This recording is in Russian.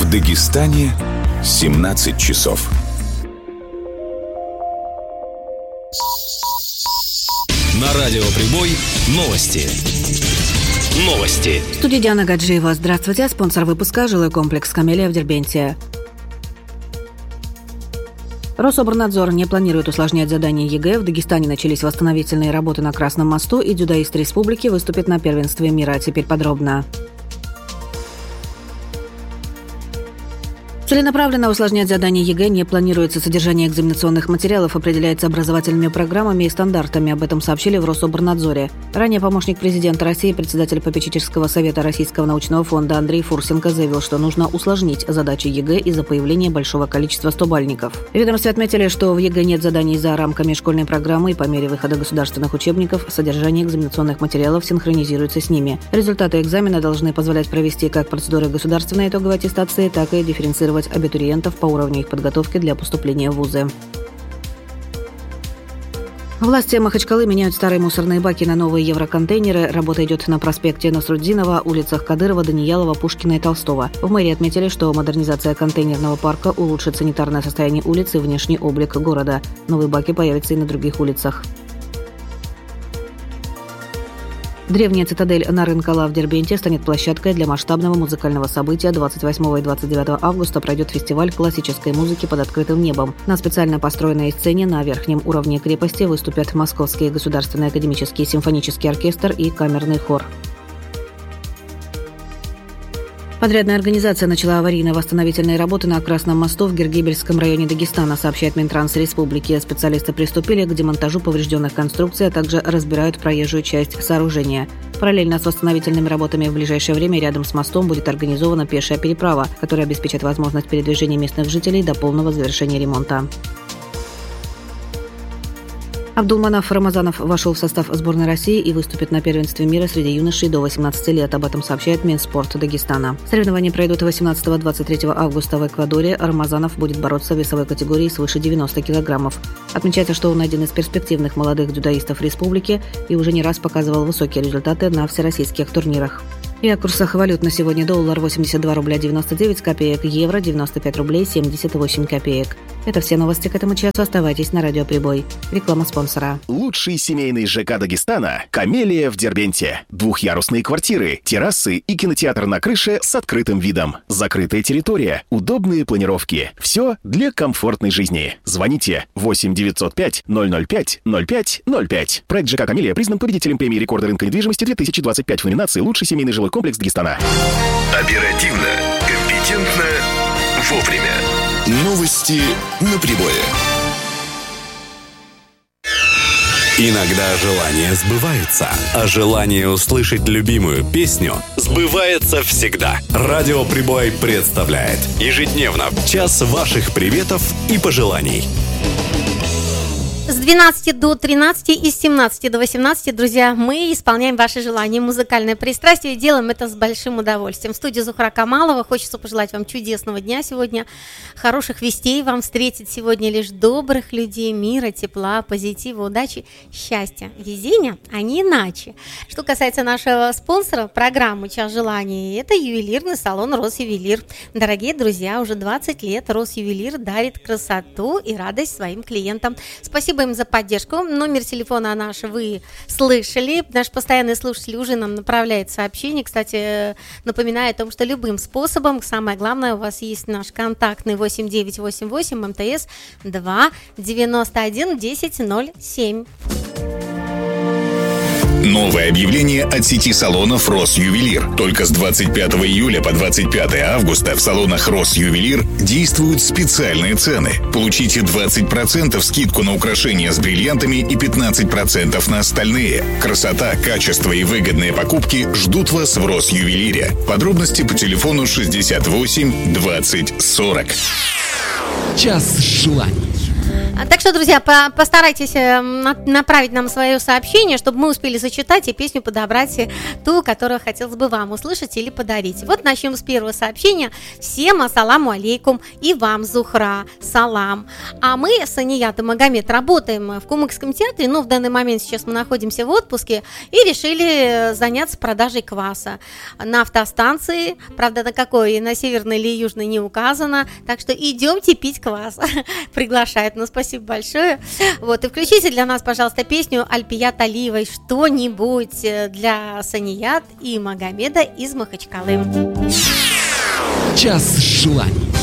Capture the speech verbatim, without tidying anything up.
В Дагестане семнадцать часов. На радио Прибой новости. Новости. В студии Диана Гаджиева. Здравствуйте. Спонсор выпуска — жилой комплекс «Камелия» в Дербенте. Рособорнадзор не планирует усложнять задания ЕГЭ. В Дагестане начались восстановительные работы на Красном мосту, и дзюдоист республики выступит на первенстве мира. Теперь подробно. Целенаправленно усложнять задания ЕГЭ не планируется. Содержание экзаменационных материалов определяется образовательными программами и стандартами. Об этом сообщили в Рособорнадзоре. Ранее помощник президента России, председатель попечительского совета Российского научного фонда Андрей Фурсенко заявил, что нужно усложнить задачи ЕГЭ из-за появления большого количества стобальников. В ведомстве отметили, что в ЕГЭ нет заданий за рамками школьной программы, и по мере выхода государственных учебников содержание экзаменационных материалов синхронизируется с ними. Результаты экзамена должны позволять провести как процедуры государственной итоговой аттестации, так и дифференцировать абитуриентов по уровню их подготовки для поступления в вузы. Власти Махачкалы меняют старые мусорные баки на новые евроконтейнеры. Работа идет на проспекте Насруддинова, улицах Кадырова, Даниялова, Пушкина и Толстого. В мэрии отметили, что модернизация контейнерного парка улучшит санитарное состояние улиц и внешний облик города. Новые баки появятся и на других улицах. Древняя цитадель Нарынкала в Дербенте станет площадкой для масштабного музыкального события. двадцать восьмого и двадцать девятого августа пройдет фестиваль классической музыки под открытым небом. На специально построенной сцене на верхнем уровне крепости выступят Московский государственный академический симфонический оркестр и камерный хор. Подрядная организация начала аварийно-восстановительные работы на Красном мосту в Гергибельском районе Дагестана, сообщает Минтранс Республики. Специалисты приступили к демонтажу поврежденных конструкций, а также разбирают проезжую часть сооружения. Параллельно с восстановительными работами в ближайшее время рядом с мостом будет организована пешая переправа, которая обеспечит возможность передвижения местных жителей до полного завершения ремонта. Абдулманав Рамазанов вошел в состав сборной России и выступит на первенстве мира среди юношей до восемнадцати лет. Об этом сообщает Минспорт Дагестана. Соревнования пройдут восемнадцатого — двадцать третьего августа в Эквадоре. Рамазанов будет бороться в весовой категории свыше девяноста килограммов. Отмечается, что он один из перспективных молодых дзюдоистов республики и уже не раз показывал высокие результаты на всероссийских турнирах. И о курсах валют на сегодня: доллар восемьдесят два рубля девяносто девять копеек, евро девяносто пять рублей семьдесят восемь копеек. Это все новости к этому часу. Оставайтесь на радио Прибой. Реклама спонсора. Лучший семейный ЖК Дагестана — «Камелия» в Дербенте. Двухъярусные квартиры, террасы и кинотеатр на крыше с открытым видом. Закрытая территория, удобные планировки. Все для комфортной жизни. Звоните восемь девятьсот пять ноль ноль пять ноль пять ноль пять. Проект ЖК «Камелия» признан победителем премии рекорда рынка недвижимости две тысячи двадцать пять в номинации «Лучший семейный жилой комплекс Дагестана». Оперативно, компетентно, вовремя. Новости на Прибое. Иногда желания сбываются, а желание услышать любимую песню сбывается всегда. Радио Прибой представляет ежедневно час ваших приветов и пожеланий. С двенадцати до тринадцати и с семнадцати до восемнадцати, друзья, мы исполняем ваши желания, музыкальное пристрастие, и делаем это с большим удовольствием. В студии Зухра Камалова. Хочется пожелать вам чудесного дня сегодня, хороших вестей вам встретить сегодня, лишь добрых людей, мира, тепла, позитива, удачи, счастья, везения, а не иначе. Что касается нашего спонсора программы «Час желаний», это ювелирный салон «Росювелир». Дорогие друзья, уже двадцать лет «Росювелир» дарит красоту и радость своим клиентам. Спасибо им за поддержку. Номер телефона наш вы слышали. Наш постоянный слушатель уже нам направляет сообщение. Кстати, напоминаю о том, что любым способом, самое главное, у вас есть наш контактный восемь девятьсот восемьдесят восемь эм тэ эс два девяносто один десять ноль семь. Новое объявление от сети салонов «Росювелир». Только с двадцать пятого июля по двадцать пятое августа в салонах «Росювелир» действуют специальные цены. Получите двадцать процентов скидку на украшения с бриллиантами и пятнадцать процентов на остальные. Красота, качество и выгодные покупки ждут вас в «Росювелире». Подробности по телефону шестьдесят восемь двадцать сорок. Час желаний. Так что, друзья, по- постарайтесь э, на- направить нам свое сообщение, чтобы мы успели зачитать и песню подобрать э, ту, которую хотелось бы вам услышать или подарить. Вот начнем с первого сообщения. Всем ассаламу алейкум, и вам, Зухра, салам. А мы с Аният и Магомед работаем в Кумыкском театре, но в данный момент сейчас мы находимся в отпуске и решили заняться продажей кваса на автостанции. Правда, на какой, на северной или южной не указано. Так что идемте пить квас. Приглашает нас. Спасибо большое. Вот, и включите для нас, пожалуйста, песню Альпият Алиевой что-нибудь для Саният и Магомеда из Махачкалы. Час желаний.